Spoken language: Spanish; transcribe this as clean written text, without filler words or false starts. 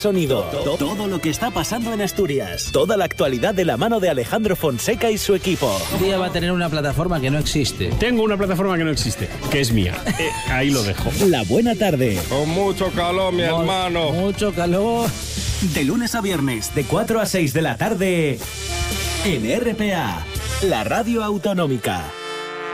Sonido. Todo lo que está pasando en Asturias. Toda la actualidad de la mano de Alejandro Fonseca y su equipo. Un día va a tener una plataforma que no existe. Tengo una plataforma que no existe, que es mía. Ahí lo dejo. La buena tarde. Con mucho calor, mi hermano. Mucho calor. De lunes a viernes, de 4 a 6 de la tarde, en RPA, la radio autonómica.